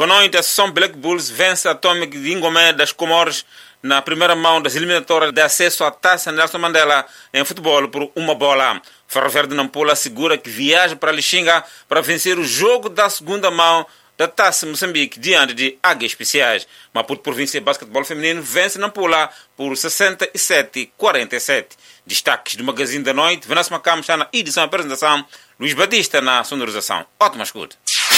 Boa noite, a Associação Black Bulls vence a Atomic de Ngomé das Comores na primeira mão das eliminatórias de acesso à Taça Nelson Mandela em futebol por 1-1. Ferroviário de Nampula assegura que viaja para Lixinga para vencer o jogo da segunda mão da Taça Moçambique diante de Águias Especiais. Maputo Província de Basquetebol Feminino vence Nampula por 67-47. Destaques do Magazine da Noite. Vanessa Macam está na edição e apresentação. Luís Batista na sonorização. Ótima escuta.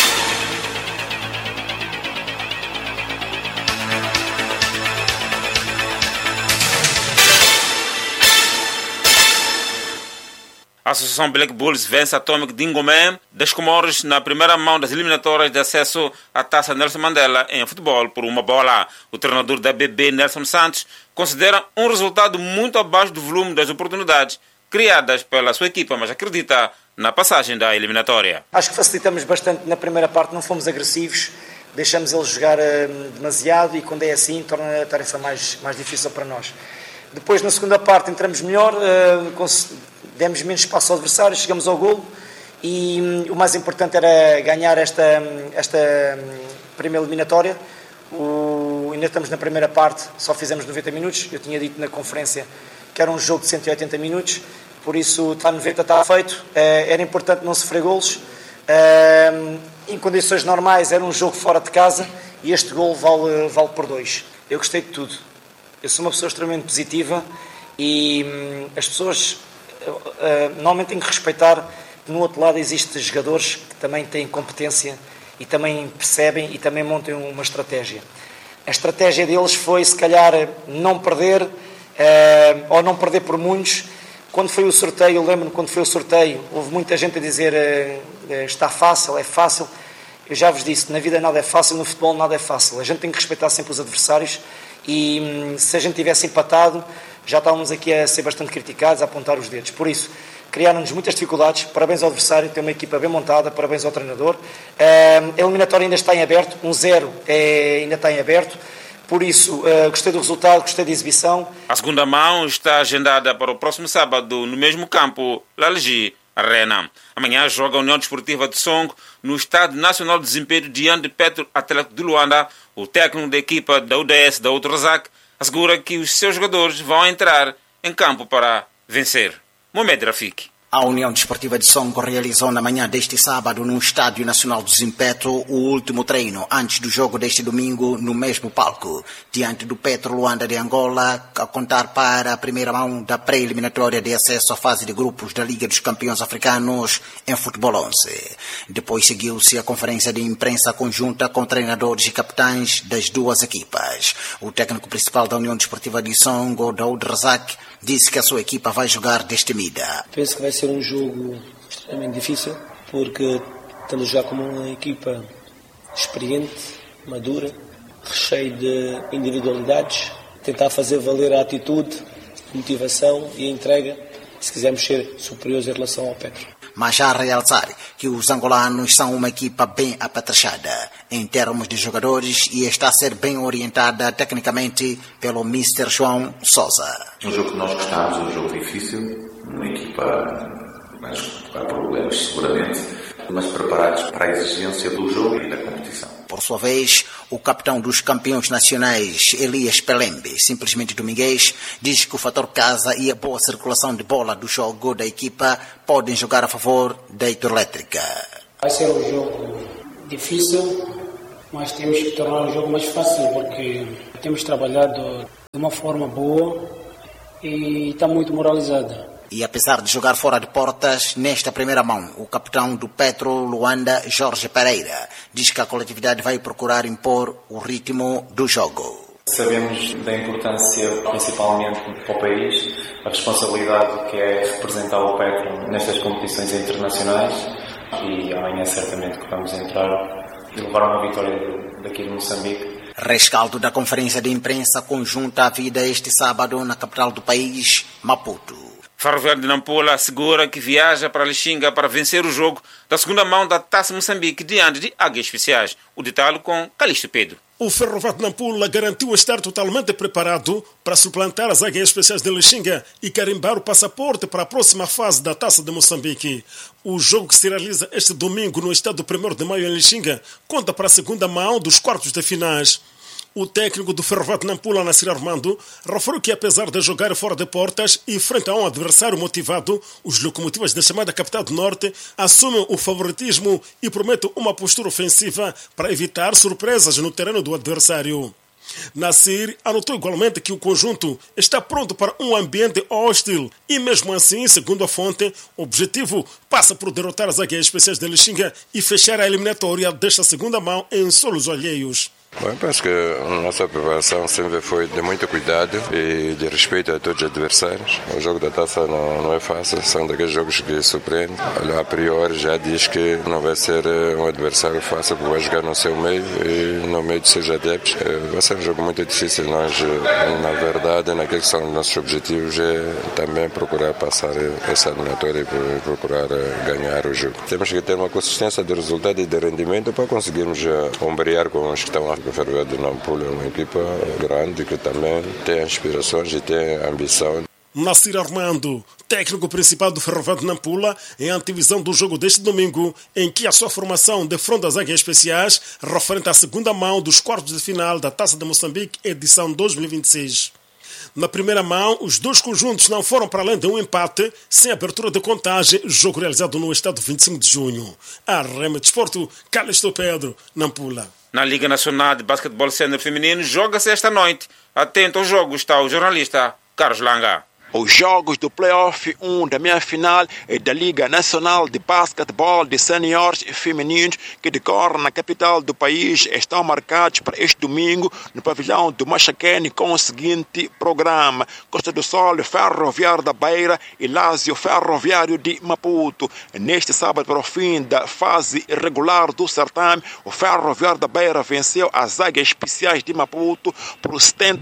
A Associação Black Bulls vence a Atomic de Ngomé das Comores na primeira mão das eliminatórias de acesso à Taça Nelson Mandela em futebol por 1-1. O treinador da BB, Nelson Santos, considera um resultado muito abaixo do volume das oportunidades criadas pela sua equipa, mas acredita na passagem da eliminatória. Acho que facilitamos bastante na primeira parte, não fomos agressivos, deixamos eles jogar demasiado e quando é assim torna a tarefa mais difícil para nós. Depois, na segunda parte, entramos melhor, demos menos espaço ao adversário, chegamos ao golo e o mais importante era ganhar esta primeira eliminatória. Ainda estamos na primeira parte, só fizemos 90 minutos. Eu tinha dito na conferência que era um jogo de 180 minutos, por isso está 90, está feito. Era importante não sofrer golos. Em condições normais era um jogo fora de casa e este golo vale por 2. Eu gostei de tudo. Eu sou uma pessoa extremamente positiva e as pessoas normalmente têm que respeitar que no outro lado existem jogadores que também têm competência e também percebem e também montam uma estratégia. A estratégia deles foi, se calhar, não perder ou não perder por muitos. Quando foi o sorteio, eu lembro-me quando foi o sorteio, houve muita gente a dizer está fácil, é fácil. Eu já vos disse, na vida nada é fácil, no futebol nada é fácil. A gente tem que respeitar sempre os adversários e se a gente tivesse empatado, já estávamos aqui a ser bastante criticados, a apontar os dedos. Por isso, criaram-nos muitas dificuldades. Parabéns ao adversário, tem uma equipa bem montada, parabéns ao treinador. A eliminatória ainda está em aberto, 1-0 ainda está em aberto. Por isso, gostei do resultado, gostei da exibição. A segunda mão está agendada para o próximo sábado no mesmo campo, Lalegi Arena. Amanhã joga a União Desportiva de Songo no Estádio Nacional de Desempenho diante de Petro Atlético de Luanda. O técnico da equipa da UDS, da Outrezac, assegura que os seus jogadores vão entrar em campo para vencer. Mohamed Rafik. A União Desportiva de Songo realizou na manhã deste sábado no Estádio Nacional do Zimpeto o último treino antes do jogo deste domingo no mesmo palco, diante do Petro Luanda de Angola, a contar para a primeira mão da pré-eliminatória de acesso à fase de grupos da Liga dos Campeões Africanos em Futebol 11. Depois seguiu-se a conferência de imprensa conjunta com treinadores e capitães das duas equipas. O técnico principal da União Desportiva de Songo, Daoud Razak, disse que a sua equipa vai jogar destemida. Penso que vai ser um jogo extremamente difícil, porque estamos já como uma equipa experiente, madura, recheio de individualidades, tentar fazer valer a atitude, a motivação e a entrega, se quisermos ser superiores em relação ao Petro. Mas já realçar que os angolanos são uma equipa bem apetrechada em termos de jogadores e está a ser bem orientada tecnicamente pelo Mr. João Sousa. Um jogo que nós gostamos, um jogo difícil, uma equipa, mas há problemas seguramente, mas preparados para a exigência do jogo e da competição. Por sua vez, o capitão dos campeões nacionais, Elias Pelembe, simplesmente dominguês, diz que o fator casa e a boa circulação de bola do jogo da equipa podem jogar a favor da Hidroelétrica. Vai ser um jogo difícil, mas temos que tornar o jogo mais fácil, porque temos trabalhado de uma forma boa e está muito moralizado. E apesar de jogar fora de portas, nesta primeira mão, o capitão do Petro Luanda, Jorge Pereira, diz que a coletividade vai procurar impor o ritmo do jogo. Sabemos da importância, principalmente para o país, a responsabilidade que é representar o Petro nestas competições internacionais e amanhã certamente que vamos entrar e levar uma vitória daqui de Moçambique. Rescaldo da conferência de imprensa conjunta à vida este sábado na capital do país, Maputo. Ferroviário de Nampula assegura que viaja para Lixinga para vencer o jogo da segunda mão da Taça Moçambique diante de Águias Especiais. O detalhe com Calixto Pedro. O Ferroviário de Nampula garantiu estar totalmente preparado para suplantar as Águias Especiais de Lixinga e carimbar o passaporte para a próxima fase da Taça de Moçambique. O jogo que se realiza este domingo no estádio 1º de Maio em Lixinga conta para a segunda mão dos quartos de finais. O técnico do Ferroviário de Nampula, Nassir Armando, referiu que apesar de jogar fora de portas e frente a um adversário motivado, os locomotivas da chamada Capital do Norte assumem o favoritismo e prometem uma postura ofensiva para evitar surpresas no terreno do adversário. Nassir anotou igualmente que o conjunto está pronto para um ambiente hostil e mesmo assim, segundo a fonte, o objetivo passa por derrotar as Águias Especiais de Lixinga e fechar a eliminatória desta segunda mão em solos alheios. Bom, penso que a nossa preparação sempre foi de muito cuidado e de respeito a todos os adversários. O jogo da taça não é fácil, são daqueles jogos que surpreendem. A priori já diz que não vai ser um adversário fácil, porque vai jogar no seu meio e no meio de seus adeptos. Vai ser um jogo muito difícil. Nós, na verdade, naquilo que são os nossos objetivos é também procurar passar essa eliminatória e procurar ganhar o jogo. Temos que ter uma consistência de resultado e de rendimento para conseguirmos ombrear com os que estão lá. O Ferroviário de Nampula é uma equipa grande que também tem aspirações e tem ambição. Nassir Armando, técnico principal do Ferroviário de Nampula, em antevisão do jogo deste domingo, em que a sua formação defronta as Águias Especiais, referente à segunda mão dos quartos de final da Taça de Moçambique, edição 2026. Na primeira mão, os dois conjuntos não foram para além de um empate, sem abertura de contagem, jogo realizado no estádio 25 de junho. A Rema Desporto, Calixto Pedro, Nampula. Na Liga Nacional de Basquetebol Sênior Feminino, joga-se esta noite. Atento ao jogo está o jornalista Carlos Langa. Os jogos do Playoff 1 da meia-final da Liga Nacional de Basquetebol de Seniores Femininos, que decorre na capital do país, estão marcados para este domingo no pavilhão do Machaquene com o seguinte programa: Costa do Sol, Ferroviário da Beira e Lázio Ferroviário de Maputo. Neste sábado, para o fim da fase regular do certame, o Ferroviário da Beira venceu as Águias Especiais de Maputo por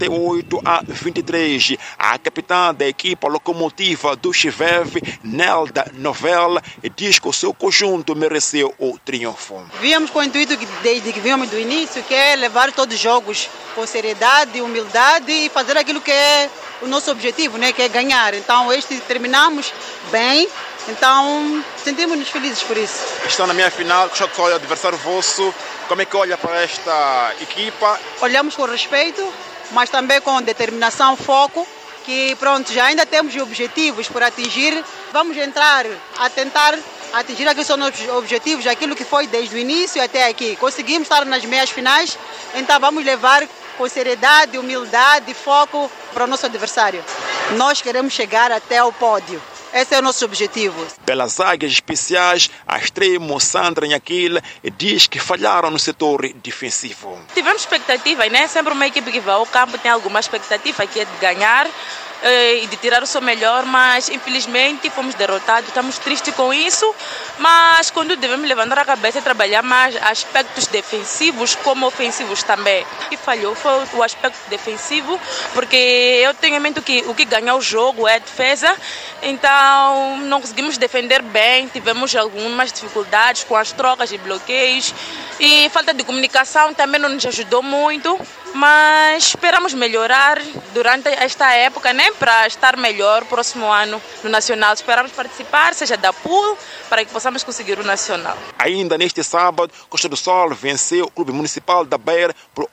78-23. A capitã da equipa locomotiva do Chiveve, Nelda Novella, diz que o seu conjunto mereceu o triunfo. Viemos com o intuito desde que viemos do início, que é levar todos os jogos com seriedade, humildade e fazer aquilo que é o nosso objetivo, né, que é ganhar. Então, terminamos bem, então sentimos-nos felizes por isso. Estão na minha final, Costa do Sol é o adversário vosso. Como é que olha para esta equipa? Olhamos com respeito, mas também com determinação, foco, que pronto, já ainda temos objetivos por atingir. Vamos entrar a tentar atingir aqueles são nossos objetivos, aquilo que foi desde o início até aqui. Conseguimos estar nas meias finais, então vamos levar com seriedade, humildade, foco para o nosso adversário. Nós queremos chegar até o pódio. Esse é o nosso objetivo. Pelas Águias Especiais, a extremo Sandra Nhaquila diz que falharam no setor defensivo. Tivemos expectativas, né? Sempre uma equipe que vai ao campo tem alguma expectativa que é de ganhar e de tirar o seu melhor, mas infelizmente fomos derrotados. Estamos tristes com isso, mas quando devemos levantar a cabeça e trabalhar mais aspectos defensivos como ofensivos também. O que falhou foi o aspecto defensivo, porque eu tenho em mente que o que ganhou o jogo é a defesa, então não conseguimos defender bem, tivemos algumas dificuldades com as trocas e bloqueios e falta de comunicação também não nos ajudou muito, mas esperamos melhorar durante esta época, né, para estar melhor próximo ano no Nacional. Esperamos participar, seja da pool, para que possamos conseguir o Nacional. Ainda neste sábado, Costa do Sol venceu o Clube Municipal da Beira por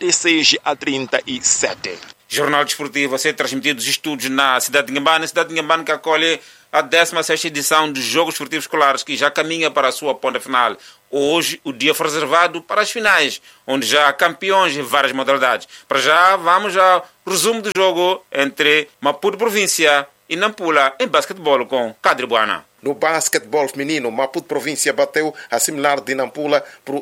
86-37. Jornal Desportivo a ser transmitido dos estudos na cidade de Inhambane, que acolhe a 16ª edição dos Jogos Esportivos Escolares, que já caminha para a sua ponta final. Hoje, o dia foi reservado para as finais, onde já há campeões em várias modalidades. Para já, vamos ao resumo do jogo entre Maputo Província e Nampula em basquetebol com Cadre Buana. No basquetebol feminino, Maputo Província bateu a similar de Nampula por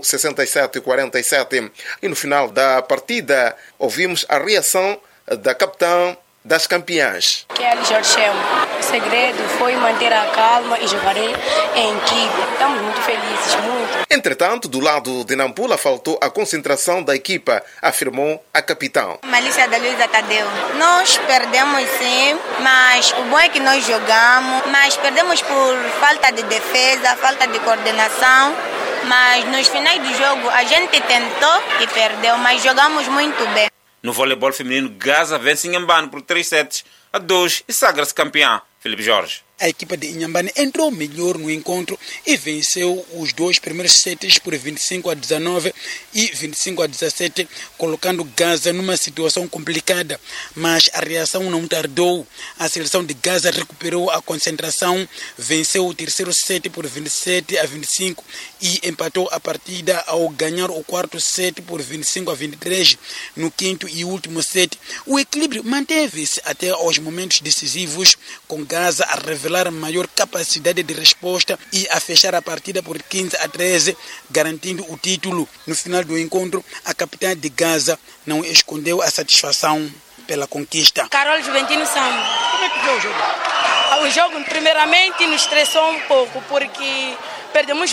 67-47. E no final da partida, ouvimos a reação da capitã das campeãs. Que é Jorge Chemo. O segredo foi manter a calma e jogar em equipe. Estamos muito felizes, muito. Entretanto, do lado de Nampula faltou a concentração da equipa, afirmou a capitã. Malícia da Luísa Tadeu. Nós perdemos sim, mas o bom é que nós jogamos, mas perdemos por falta de defesa, falta de coordenação. Mas nos finais do jogo a gente tentou e perdeu, mas jogamos muito bem. No voleibol feminino, Gaza vence Inhambane por 3-2 e sagra-se campeã. Felipe Jorge. A equipa de Inhambane entrou melhor no encontro e venceu os dois primeiros sets por 25-19 e 25-17, colocando Gaza numa situação complicada. Mas a reação não tardou. A seleção de Gaza recuperou a concentração, venceu o terceiro set por 27-25 e empatou a partida ao ganhar o quarto set por 25-23. No quinto e último set, o equilíbrio manteve-se até aos momentos decisivos, com Gaza a revelar maior capacidade de resposta e a fechar a partida por 15-13, garantindo o título. No final do encontro, a capitã de Gaza não escondeu a satisfação pela conquista. Carol Juventino Samba. Como é que foi o jogo? O jogo, primeiramente, nos estressou um pouco, porque perdemos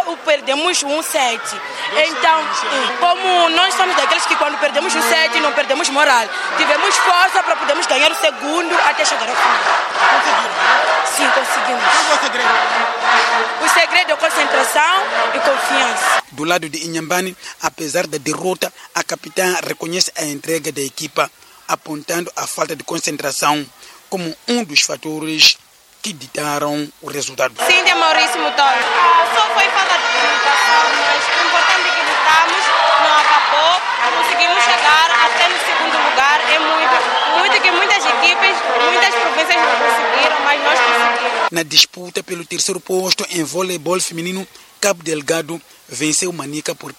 um set. Então, como nós somos daqueles que quando perdemos um set não perdemos moral, tivemos força para podermos ganhar o segundo até chegar ao final. Conseguiram? Sim, conseguimos. Qual foi o segredo? O segredo é concentração e confiança. Do lado de Inhambane, apesar da derrota, a capitã reconhece a entrega da equipa, apontando a falta de concentração como um dos fatores que ditaram o resultado. Sim, de Maurício Motor. Só foi falta de comunicação, mas o importante é que lutamos, não acabou, conseguimos chegar até no segundo lugar. É muito que muitas equipes, muitas províncias não conseguiram, mas nós conseguimos. Na disputa pelo terceiro posto em voleibol feminino, Cabo Delgado venceu Manica por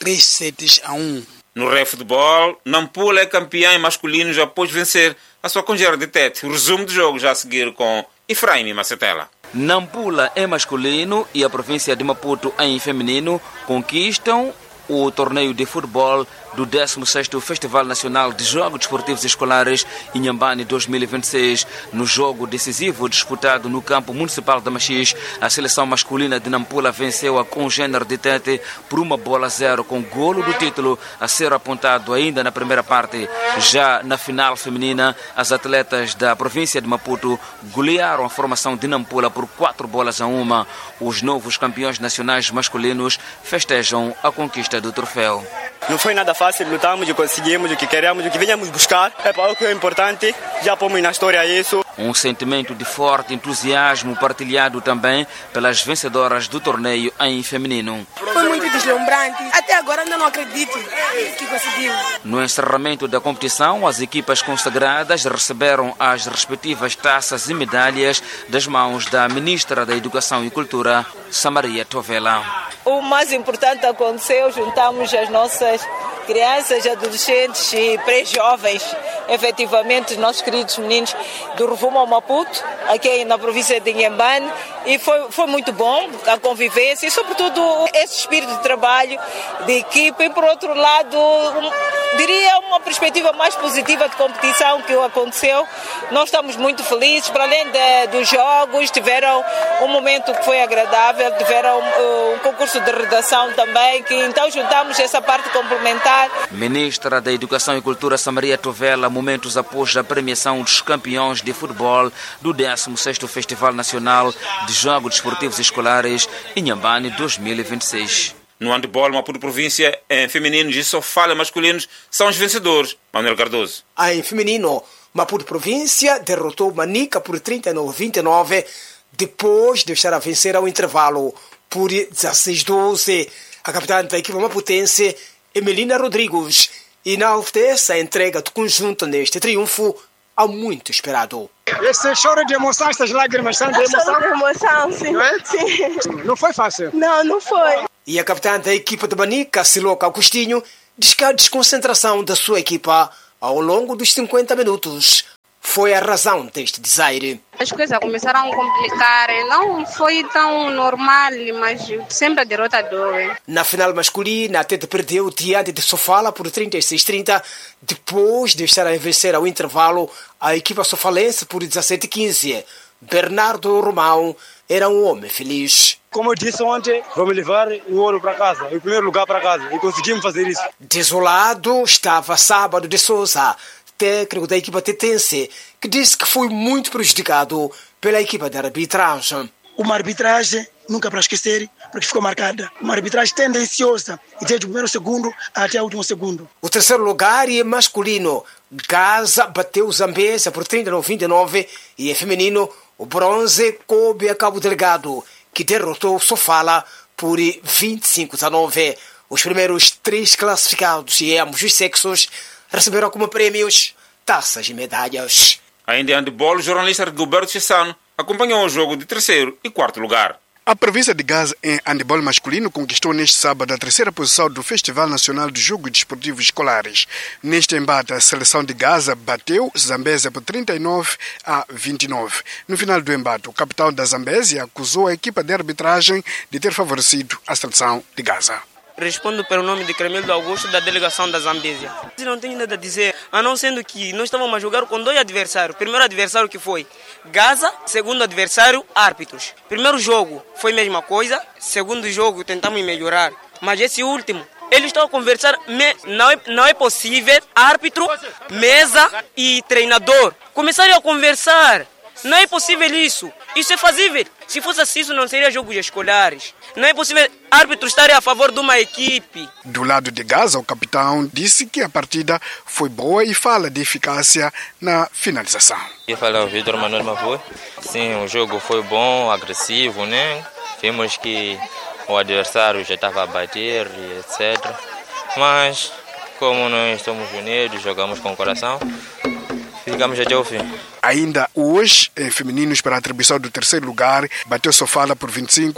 3-1. No futebol, Nampula é campeã em masculinos após vencer a sua congênere de Tete. O resumo do jogo já a seguir com Efraim Macetela. Nampula é masculino e a província de Maputo em feminino conquistam o torneio de futebol do 16º Festival Nacional de Jogos Desportivos Escolares Inhambane 2026. No jogo decisivo disputado no campo municipal de Machis, a seleção masculina de Nampula venceu a congênere de Tete por 1-0, com golo do título a ser apontado ainda na primeira parte. Já na final feminina, as atletas da província de Maputo golearam a formação de Nampula por 4-1. Os novos campeões nacionais masculinos festejam a conquista do troféu. Não foi nada fácil, lutamos e conseguimos o que queremos, o que vinhamos buscar. É para o que é importante, já pomos na história isso. Um sentimento de forte entusiasmo partilhado também pelas vencedoras do torneio em feminino. Foi muito deslumbrante. Até agora ainda não acredito que conseguimos. No encerramento da competição, as equipas consagradas receberam as respectivas taças e medalhas das mãos da Ministra da Educação e Cultura, Samaria Tovela. O mais importante aconteceu, juntamos as nossas crianças, adolescentes e pré-jovens, efetivamente, nossos queridos meninos do Ruvumo ao Maputo, aqui na província de Inhambane, e foi muito bom a convivência e, sobretudo, esse espírito de trabalho, de equipe, e, por outro lado, diria uma perspectiva mais positiva de competição que aconteceu. Nós estamos muito felizes, para além dos jogos, tiveram um momento que foi agradável, tiveram um concurso de redação também, que então juntamos essa parte complementar. Ministra da Educação e Cultura Samaria Tovela, momentos após a premiação dos campeões de futebol do 16º Festival Nacional de Jogos Desportivos Escolares Inhambane 2026. No handebol, Maputo Província, em femininos e sofala masculinos, são os vencedores. Manuel Cardoso. Em feminino, Maputo Província derrotou Manica por 39-29, depois de estar a vencer ao intervalo por 16-12. A capitã da equipa maputense, Emelina Rodrigues, enaltece a entrega do conjunto neste triunfo há muito esperado. Esse choro de emoção, essas lágrimas são de emoção? Choro de emoção, sim. Não é? Sim. Não foi fácil? Não foi. E a capitã da equipa de Manica, Siloca Agostinho, diz que a desconcentração da sua equipa ao longo dos 50 minutos foi a razão deste desaire. As coisas começaram a complicar, não foi tão normal, mas sempre a derrota dói. Na final masculina, a Tete perdeu diante de Sofala por 36-30, depois de estar a vencer ao intervalo a equipa sofalense por 17-15. Bernardo Romão era um homem feliz. Como eu disse ontem, vamos levar o ouro para casa, o primeiro lugar para casa, e conseguimos fazer isso. Desolado estava Sábado de Souza, técnico da equipa tetense, que disse que foi muito prejudicado pela equipa de arbitragem. Uma arbitragem, nunca para esquecer, porque ficou marcada. Uma arbitragem tendenciosa, desde o primeiro segundo até o último segundo. O terceiro lugar é masculino. Gaza bateu Zambésia por 39-29 e é feminino. O bronze coube a Cabo Delgado, que derrotou Sofala por 25-19. Os primeiros 3 classificados e ambos os sexos receberam como prêmios taças e medalhas. Ainda em handebol, o jornalista Gilberto Chissano acompanhou o jogo de terceiro e quarto lugar. A província de Gaza em handebol masculino conquistou neste sábado a terceira posição do Festival Nacional de Jogos Desportivos Escolares. Neste embate, a seleção de Gaza bateu Zambésia por 39-29. No final do embate, o capitão da Zambésia acusou a equipa de arbitragem de ter favorecido a seleção de Gaza. Respondo pelo nome de Cremildo Augusto, da delegação da Zambésia. Não tenho nada a dizer, a não sendo que nós estávamos a jogar com 2 adversários. Primeiro adversário que foi Gaza, segundo adversário, árbitros. Primeiro jogo foi a mesma coisa, segundo jogo tentamos melhorar. Mas esse último, eles estão a conversar, não é possível, árbitro, mesa e treinador começarem a conversar. Não é possível isso. Isso é fazível. Se fosse assim, isso não seria jogos escolares. Não é possível árbitros estarem a favor de uma equipe. Do lado de Gaza, o capitão disse que a partida foi boa e fala de eficácia na finalização. Eu falo ao Vitor Manuel Mavoi. Sim, o jogo foi bom, agressivo, né? Vimos que o adversário já estava a bater e etc. Mas, como nós somos unidos, jogamos com o coração, ficamos até o fim. Ainda hoje, em femininos, para a atribuição do terceiro lugar, bateu Sofala por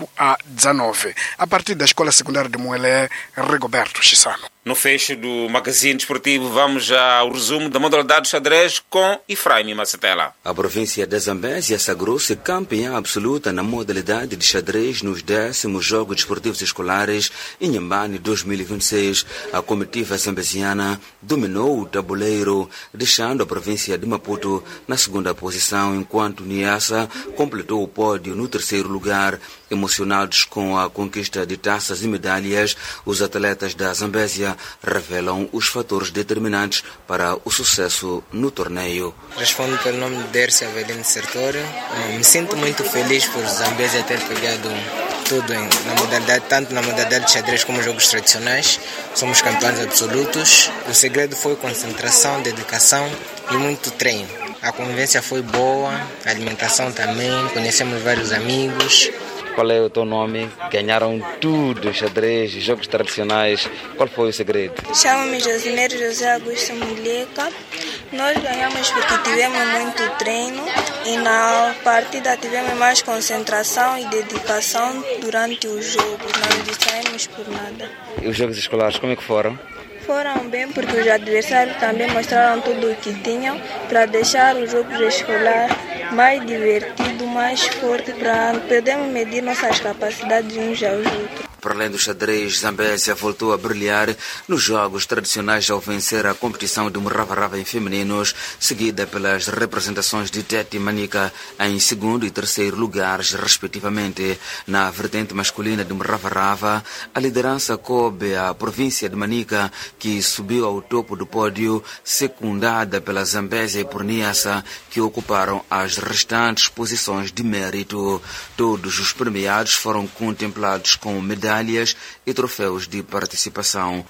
25-19. A partir da Escola Secundária de Moelé, Rigoberto Chissano. No fecho do Magazine Desportivo, vamos ao resumo da modalidade de xadrez com Efraim Macetela. A província da Zambésia sagrou-se campeã absoluta na modalidade de xadrez nos 10º Jogos Desportivos Escolares em Inhambane 2026. A comitiva zambesiana dominou o tabuleiro, deixando a província de Maputo na segunda posição, enquanto Niassa completou o pódio no terceiro lugar. Emocionados com a conquista de taças e medalhas, os atletas da Zambésia revelam os fatores determinantes para o sucesso no torneio. Respondo pelo nome de Dércia Avelino Sertório. Me sinto muito feliz por Zambésia ter pegado tudo na modalidade, tanto na modalidade de xadrez como jogos tradicionais. Somos campeões absolutos. O segredo foi concentração, dedicação e muito treino. A convivência foi boa, a alimentação também, conhecemos vários amigos. Qual é o teu nome? Ganharam tudo, xadrez, jogos tradicionais. Qual foi o segredo? Chamo-me Josineiro José Augusto Mulheca. Nós ganhamos porque tivemos muito treino e na partida tivemos mais concentração e dedicação durante o jogo. Não nos distraímos por nada. E os jogos escolares, como é que foram? Foram bem porque os adversários também mostraram tudo o que tinham para deixar os jogos escolares mais divertido, mais forte, para podermos medir nossas capacidades uns aos outros. Para além do xadrez, Zambésia voltou a brilhar nos jogos tradicionais ao vencer a competição de Murava-Rava em femininos, seguida pelas representações de Tete e Manica em segundo e terceiro lugares, respectivamente. Na vertente masculina de Murava-Rava, a liderança coube à província de Manica, que subiu ao topo do pódio, secundada pela Zambésia e por Niassa, que ocuparam as restantes posições de mérito. Todos os premiados foram contemplados com medalhas e troféus de participação.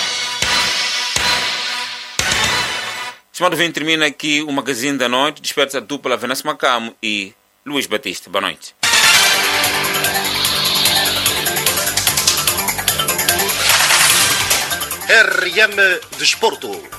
Estimado ouvinte, termina aqui o Magazine da Noite. Despede-se a dupla Venâncio Macamo e Luís Batista. Boa noite. RM Desporto.